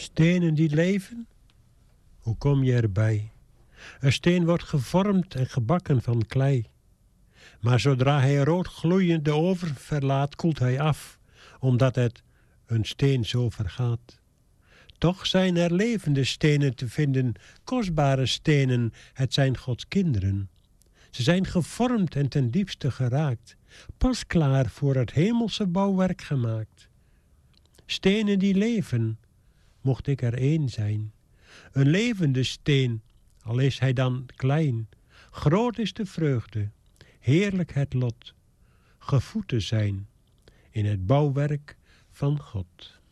Stenen die leven? Hoe kom je erbij? Een steen wordt gevormd en gebakken van klei. Maar zodra hij rood gloeiend de oven verlaat, koelt hij af, omdat het een steen zo vergaat. Toch zijn er levende stenen te vinden, kostbare stenen, het zijn Gods kinderen. Ze zijn gevormd en ten diepste geraakt, pas klaar voor het hemelse bouwwerk gemaakt. Stenen die leven, mocht ik er één zijn. Een levende steen, al is hij dan klein. Groot is de vreugde, heerlijk het lot, gevoed te zijn in het bouwwerk van God.